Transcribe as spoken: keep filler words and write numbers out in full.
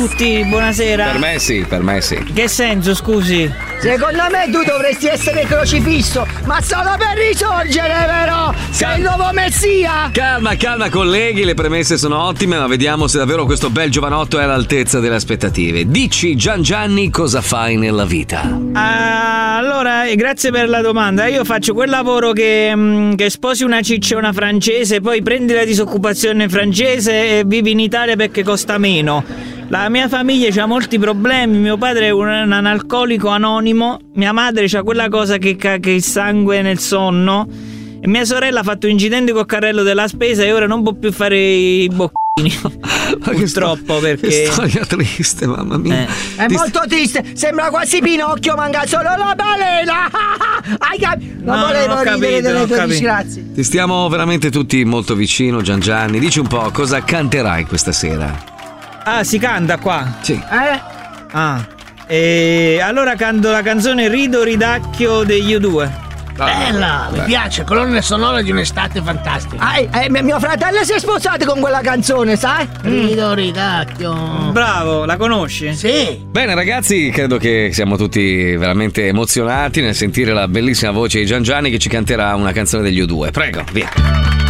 tutti, buonasera. Per me sì, per me sì. Che senso, scusi? Secondo me tu dovresti essere crocifisso, ma solo per risorgere, vero? Sei il nuovo messia! Calma, calma colleghi, le premesse sono ottime, ma vediamo se davvero questo bel giovanotto è all'altezza delle aspettative. Dici, Gian Gianni, cosa fai nella vita? Ah, allora, eh, grazie per la domanda. Io faccio quel lavoro che, mh, che sposi una cicciona francese, poi prendi la disoccupazione francese e vivi in Italia perché costa meno. La mia famiglia ha molti problemi, mio padre è un, un analcolico anonimo, mia madre ha quella cosa che cacca il sangue nel sonno e mia sorella ha fatto un incidente col carrello della spesa e ora non può più fare i bocchini. Purtroppo, perché che storia triste, mamma mia. Eh. È Ti molto triste, sembra quasi Pinocchio, manca solo la balena. Hai capito? Non No, volevo non ho ridere capito, delle non ho tue capito. disgrazie. Ti stiamo veramente tutti molto vicino, Gian Gianni. Dici un po', cosa canterai questa sera? Ah, si canta qua? Sì. Eh? Ah. E allora canto la canzone Rido Ridacchio degli U due. Bella, mi piace, colonna sonora di un'estate fantastica. Ah, eh, eh, mio fratello si è sposato con quella canzone, sai? Rido ridacchio. Bravo, la conosci? Sì. Bene ragazzi, credo che siamo tutti veramente emozionati nel sentire la bellissima voce di Gian Gianni che ci canterà una canzone degli U due. Prego, via.